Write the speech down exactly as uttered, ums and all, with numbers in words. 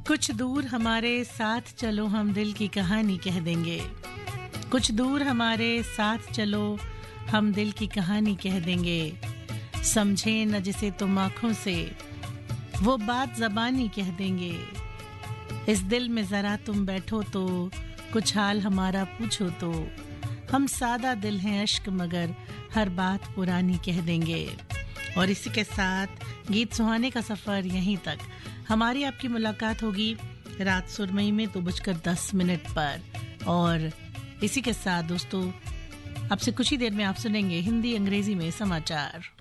कुछ दूर हमारे साथ चलो हम दिल की कहानी कह देंगे। कुछ दूर हमारे साथ चलो हम दिल की कहानी कह देंगे। समझे न जिसे तुम आँखों से वो बात ज़बानी कह देंगे। इस दिल में ज़रा तुम बैठो तो कुछ हाल हमारा पूछो तो हम सादा दिल हैं अश्क मगर हर बात पुरानी कह देंगे। और इसी के साथ गीत सुहाने का सफ़र यहीं तक। हमारी आपकी मुलाकात होगी रात सुरमई में दो बजकर दस मिनट पर। और इसी के साथ दोस्तों, अब से कुछ ही देर में आप सुनेंगे हिंदी अंग्रेजी में समाचार।